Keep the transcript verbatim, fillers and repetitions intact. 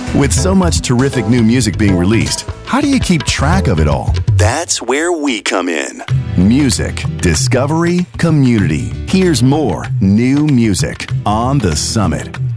With so much terrific new music being released, how do you keep track of it all? That's where we come in. Music, discovery, community. Here's more new music on The Summit.